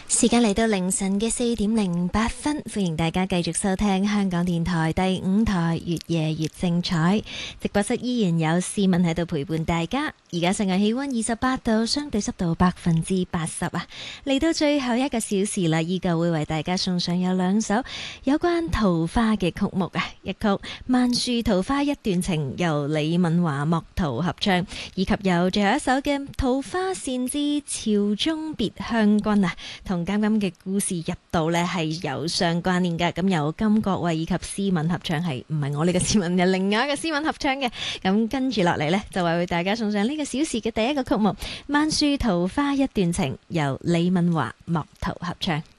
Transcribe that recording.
時間嚟到凌晨嘅4:08，歡迎大家繼續收聽香港電台第5台越夜越精彩。直播室依然有市民喺度陪伴大家。而家室外氣溫28度，相對濕度80%啊！嚟到最後一個小時啦，依舊會為大家送上有2首有關桃花嘅曲目啊，一曲《萬樹桃花一段情》由李敏華莫圖合唱，以及有最後一首嘅《桃花扇之朝中別鄉君》啊，同啱啱嘅故事入道呢係有相關聯嘅。咁由金國衛以及施敏合唱，係唔係我呢個施敏，係另外一個施敏合唱嘅。咁跟住落嚟呢，就為大家送上呢個小時嘅第一個曲目《萬樹桃花一段情》，由李敏華莫圖合唱。